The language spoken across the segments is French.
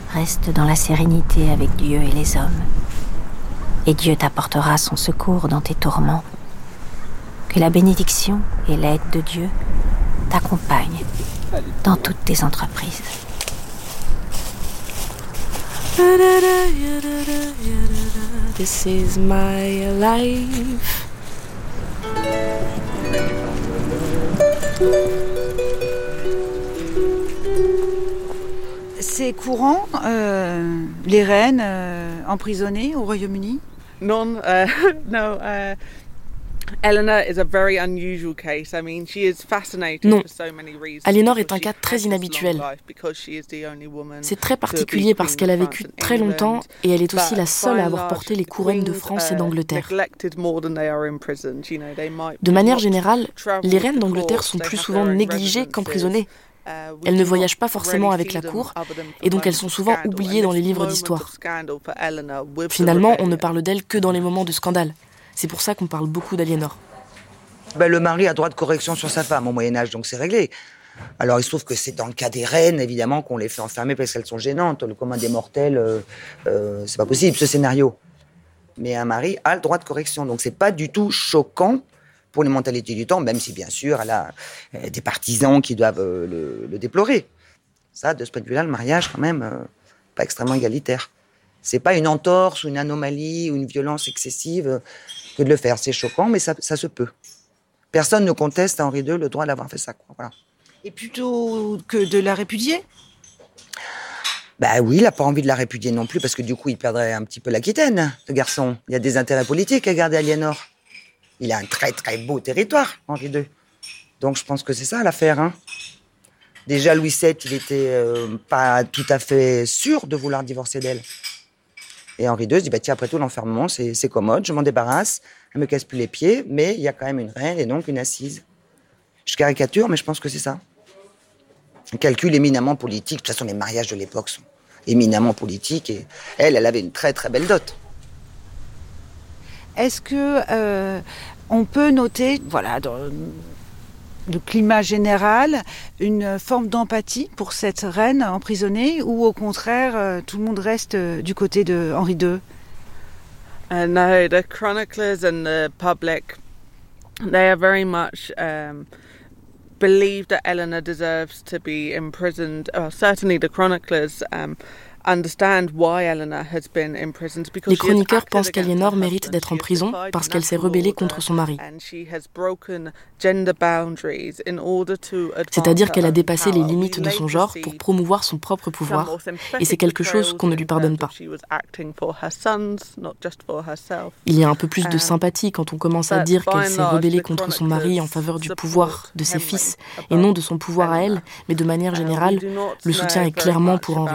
reste dans la sérénité avec Dieu et les hommes. Et Dieu t'apportera son secours dans tes tourments. Que la bénédiction et l'aide de Dieu t'accompagnent dans toutes tes entreprises. This is my life. C'est courant, les reines emprisonnées au Royaume-Uni? No. Eleanor is a very unusual case. I mean, she is fascinating Non. for so many reasons. Aliénor est un cas très inhabituel. C'est très particulier parce qu'elle a vécu très longtemps et elle est aussi la seule à avoir porté les couronnes de France et d'Angleterre. De manière générale, les reines d'Angleterre sont plus souvent négligées qu'emprisonnées. Elles ne voyagent pas forcément avec la cour et donc elles sont souvent oubliées dans les livres d'histoire. Finalement, on ne parle d'elles que dans les moments de scandale. C'est pour ça qu'on parle beaucoup d'Aliénor. Le mari a droit de correction sur sa femme au Moyen-Âge, donc c'est réglé. Alors il se trouve que c'est dans le cas des reines, évidemment, qu'on les fait enfermer parce qu'elles sont gênantes. Le commun des mortels, c'est pas possible, ce scénario. Mais un mari a le droit de correction, donc c'est pas du tout choquant pour les mentalités du temps, même si, bien sûr, elle a des partisans qui doivent le déplorer. Ça, de ce point de vue-là, le mariage, quand même, pas extrêmement égalitaire. C'est pas une entorse ou une anomalie ou une violence excessive que de le faire. C'est choquant, mais ça se peut. Personne ne conteste à Henri II le droit d'avoir fait ça, quoi. Voilà. Et plutôt que de la répudier? Oui, il n'a pas envie de la répudier non plus, parce que du coup, il perdrait un petit peu l'Aquitaine, ce garçon. Il y a des intérêts politiques à garder Aliénor. Il a un très très beau territoire, Henri II. Donc je pense que c'est ça l'affaire, hein. Déjà, Louis VII, il était pas tout à fait sûr de vouloir divorcer d'elle. Et Henri II se dit, tiens, après tout, l'enfermement, c'est commode, je m'en débarrasse, elle me casse plus les pieds, mais il y a quand même une reine et donc une assise. Je caricature, mais je pense que c'est ça. Un calcul éminemment politique. De toute façon, les mariages de l'époque sont éminemment politiques. Et elle avait une très très belle dot. Est-ce que on peut noter, dans le climat général, une forme d'empathie pour cette reine emprisonnée, ou au contraire, tout le monde reste du côté de Henri II? No, the chroniclers and the public, they are very much believe that Eleanor deserves to be imprisoned. Certainly, the chroniclers understand why Eleanor has been imprisoned because les chroniqueurs pensent qu'Aliénor mérite d'être en prison parce qu'elle s'est rebellée contre son mari. C'est-à-dire qu'elle a dépassé les limites de son genre pour promouvoir son propre pouvoir, et c'est quelque chose qu'on ne lui pardonne pas. Il y a un peu plus de sympathie quand on commence à dire qu'elle s'est rebellée contre son mari en faveur du pouvoir de ses fils, et non de son pouvoir à elle, mais de manière générale, le soutien est clairement pour Henri.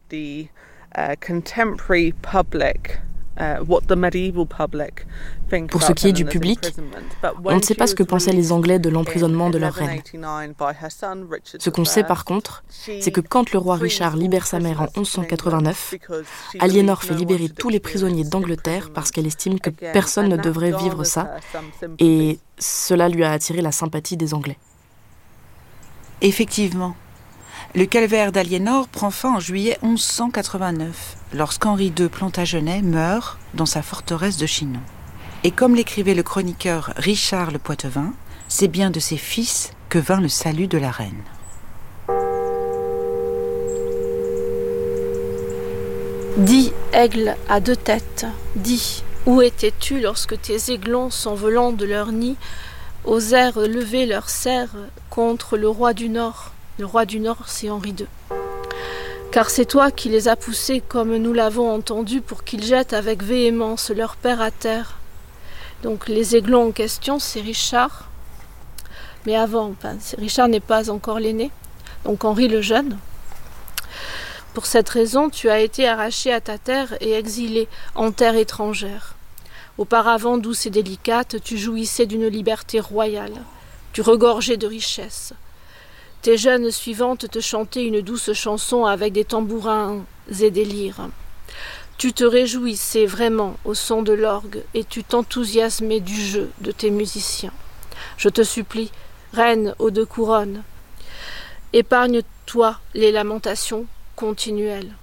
Pour ce qui est du public, on ne sait pas ce que pensaient les Anglais de l'emprisonnement de leur reine. Ce qu'on sait par contre, c'est que quand le roi Richard libère sa mère en 1189, Aliénor fait libérer tous les prisonniers d'Angleterre parce qu'elle estime que personne ne devrait vivre ça, et cela lui a attiré la sympathie des Anglais. Effectivement. Le calvaire d'Aliénor prend fin en juillet 1189, lorsqu'Henri II Plantagenet meurt dans sa forteresse de Chinon. Et comme l'écrivait le chroniqueur Richard le Poitevin, c'est bien de ses fils que vint le salut de la reine. Dis, aigle à deux têtes, dis, où étais-tu lorsque tes aiglons, s'envolant de leur nid, osèrent lever leurs serres contre le roi du Nord? Le roi du Nord, c'est Henri II. Car c'est toi qui les as poussés, comme nous l'avons entendu, pour qu'ils jettent avec véhémence leur père à terre. Donc les aiglons en question, c'est Richard. Mais avant, Richard n'est pas encore l'aîné, donc Henri le jeune. Pour cette raison, tu as été arraché à ta terre et exilé en terre étrangère. Auparavant, douce et délicate, tu jouissais d'une liberté royale. Tu regorgeais de richesses. Tes jeunes suivantes te chantaient une douce chanson avec des tambourins et des lyres. Tu te réjouissais vraiment au son de l'orgue et tu t'enthousiasmais du jeu de tes musiciens. Je te supplie, reine aux deux couronnes, épargne-toi les lamentations continuelles.